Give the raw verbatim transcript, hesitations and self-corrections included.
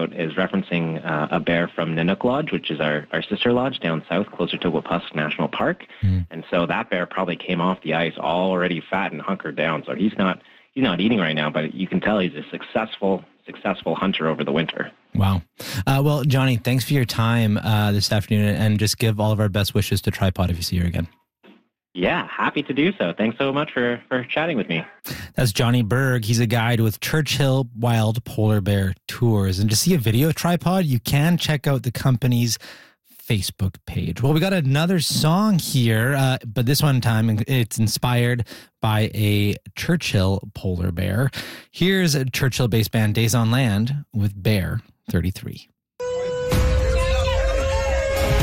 about is referencing uh, a bear from Nanook Lodge, which is our, our sister lodge down south, closer to Wapusk National Park. Mm. And so that bear probably came off the ice already fat and hunkered down. So he's not he's not eating right now, but you can tell he's a successful, successful hunter over the winter. Wow. Uh, well, Johnny, thanks for your time uh, this afternoon, and just give all of our best wishes to Tripod if you see her again. Yeah, happy to do so. Thanks so much for, for chatting with me. That's Johnny Berg. He's a guide with Churchill Wild Polar Bear Tours. And to see a video of Tripod, you can check out the company's Facebook page. Well, we got another song here, uh, but this one time it's inspired by a Churchill polar bear. Here's a Churchill-based band Days on Land with Bear thirty-three.